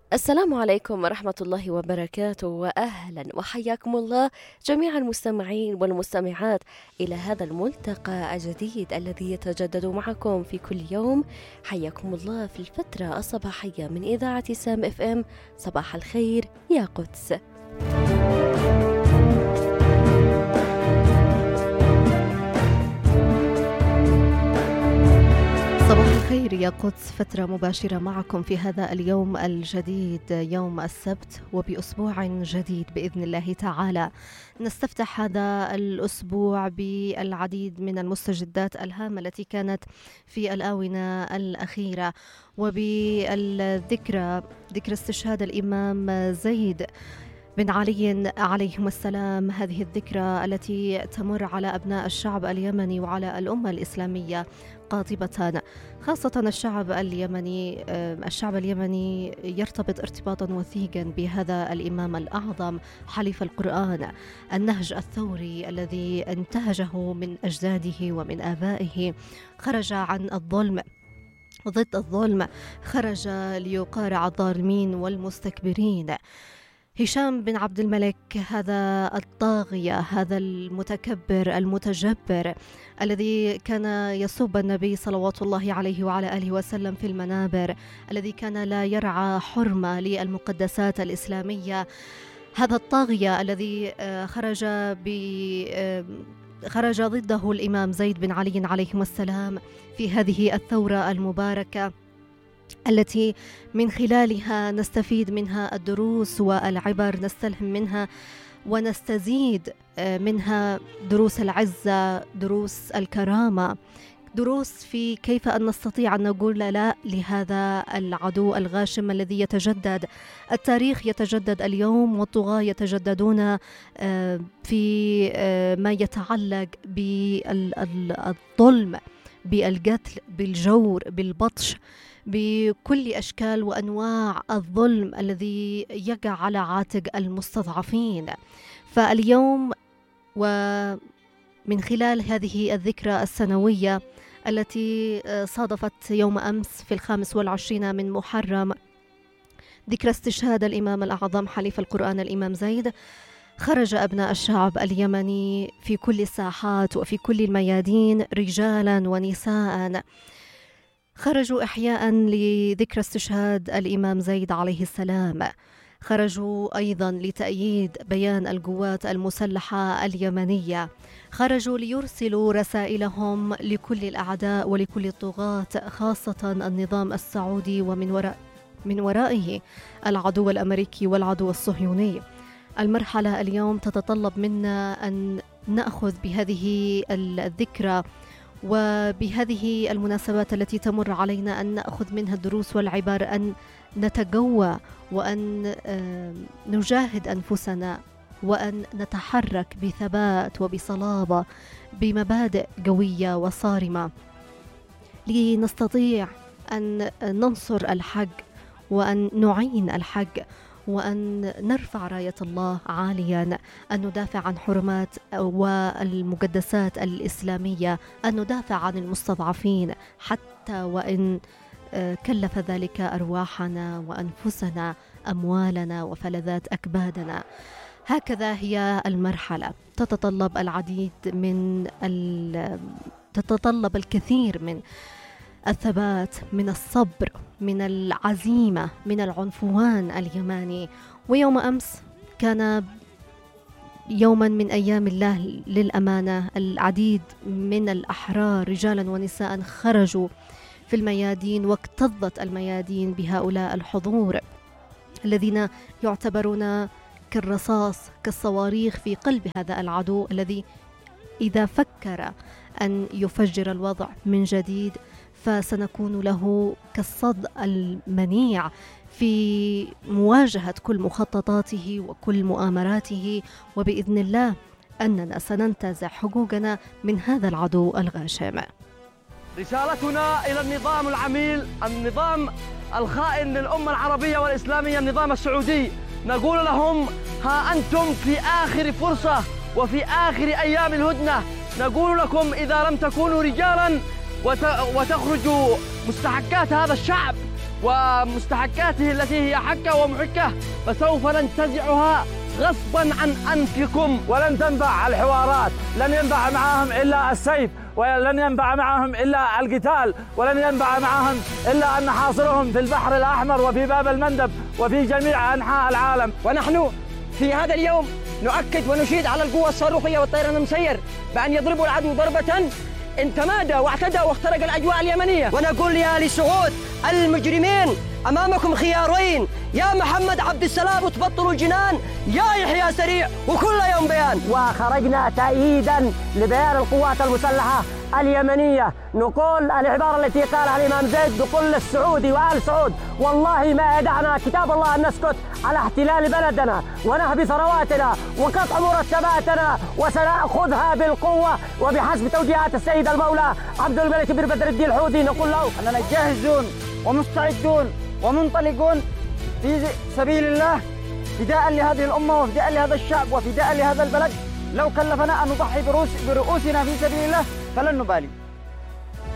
السلام عليكم ورحمة الله وبركاته، وأهلا وحياكم الله جميع المستمعين والمستمعات إلى هذا الملتقى الجديد الذي يتجدد معكم في كل يوم. حياكم الله في الفترة الصباحية من إذاعة سام اف ام. صباح الخير يا قدس. صباح الخير يا قدس، فترة مباشرة معكم في هذا اليوم الجديد، يوم السبت، وبأسبوع جديد بإذن الله تعالى. نستفتح هذا الأسبوع بالعديد من المستجدات الهامة التي كانت في الآونة الأخيرة، وبالذكرى ذكرى استشهاد الإمام زيد بن علي عليهم السلام. هذه الذكرى التي تمر على أبناء الشعب اليمني وعلى الأمة الإسلامية قاطبة، خاصة الشعب اليمني. الشعب اليمني يرتبط ارتباطا وثيقا بهذا الإمام الأعظم حليف القرآن، النهج الثوري الذي انتهجه من أجداده ومن آبائه. خرج عن الظلم ضد الظلم، خرج ليقارع الظالمين والمستكبرين. هشام بن عبد الملك، هذا الطاغية، هذا المتكبر المتجبر الذي كان يسب النبي صلوات الله عليه وعلى آله وسلم في المنابر، الذي كان لا يرعى حرمة للمقدسات الإسلامية، هذا الطاغية الذي خرج ضده الإمام زيد بن علي عليهم السلام في هذه الثورة المباركة التي من خلالها نستفيد منها الدروس والعبر، نستلهم منها ونستزيد منها دروس العزة، دروس الكرامة، دروس في كيف أن نستطيع أن نقول لا لهذا العدو الغاشم الذي يتجدد. التاريخ يتجدد اليوم، والطغاة يتجددون في ما يتعلق بالظلم، بالقتل، بالجور، بالبطش، بكل أشكال وأنواع الظلم الذي يقع على عاتق المستضعفين. فاليوم ومن خلال هذه الذكرى السنوية التي صادفت يوم أمس في 25 من محرم، ذكرى استشهاد الإمام الأعظم حليف القرآن الإمام زيد، خرج أبناء الشعب اليمني في كل الساحات وفي كل الميادين، رجالا ونساء، خرجوا إحياء لذكرى استشهاد الإمام زيد عليه السلام. خرجوا أيضا لتأييد بيان القوات المسلحة اليمنية، خرجوا ليرسلوا رسائلهم لكل الأعداء ولكل الطغاة، خاصة النظام السعودي ومن ورائه العدو الأمريكي والعدو الصهيوني. المرحلة اليوم تتطلب منا أن نأخذ بهذه الذكرى وبهذه المناسبات التي تمر علينا، أن نأخذ منها الدروس والعبر، أن نتقوى وأن نجاهد أنفسنا وأن نتحرك بثبات وبصلابة بمبادئ قوية وصارمة لنستطيع أن ننصر الحق وأن نعين الحق وأن نرفع راية الله عاليا، أن ندافع عن حرمات والمقدسات الإسلامية، أن ندافع عن المستضعفين حتى وإن كلف ذلك أرواحنا وأنفسنا، أموالنا وفلذات أكبادنا. هكذا هي المرحلة، تتطلب تتطلب الكثير من الثبات، من الصبر، من العزيمة، من العنفوان اليماني. ويوم أمس كان يوما من أيام الله للأمانة. العديد من الأحرار رجالا ونساء خرجوا في الميادين، واكتظت الميادين بهؤلاء الحضور الذين يعتبرون كالرصاص، كالصواريخ في قلب هذا العدو الذي إذا فكر أن يفجر الوضع من جديد فسنكون له كالصد المنيع في مواجهة كل مخططاته وكل مؤامراته، وبإذن الله أننا سننتزع حقوقنا من هذا العدو الغاشم. رسالتنا إلى النظام العميل، النظام الخائن للأمة العربية والإسلامية، النظام السعودي، نقول لهم ها أنتم في آخر فرصة وفي آخر أيام الهدنة. نقول لكم إذا لم تكونوا رجالا وتخرجوا مستحقات هذا الشعب ومستحقاته التي هي حكة ومحكة، فسوف ننتزعها غصبا عن أنفكم. ولن تنفع الحوارات، لن ينفع معهم إلا السيف، ولن ينفع معهم إلا القتال، ولن ينفع معهم إلا أن نحاصرهم في البحر الأحمر وفي باب المندب وفي جميع أنحاء العالم. ونحن في هذا اليوم نؤكد ونشيد على القوة الصاروخية والطيران المسير بأن يضربوا العدو ضربة ان تمادى واعتدى واخترق الأجواء اليمنية. ونقول يا آل سعود المجرمين أمامكم خيارين، يا محمد عبد السلام وتبطلوا الجنان، يا يحيى سريع وكل يوم بيان. وخرجنا تأييدا لبيان القوات المسلحة اليمنية، نقول العبارة التي قالها الإمام زيد بكل السعودي وآل سعود: والله ما يدعنا كتاب الله أن نسكت على احتلال بلدنا ونهب ثرواتنا وقطع مرتباتنا، وسنأخذها بالقوة وبحسب توجيهات السيد المولى عبد الملك بن بدر الدين الحوثي. نقول له أننا جاهزون ومستعدون ومنطلقون في سبيل الله، فداء لهذه الأمة وفداء لهذا الشعب وفداء لهذا البلد. لو كلفنا أن نضحي برؤوسنا في سبيل الله فلن نبالي.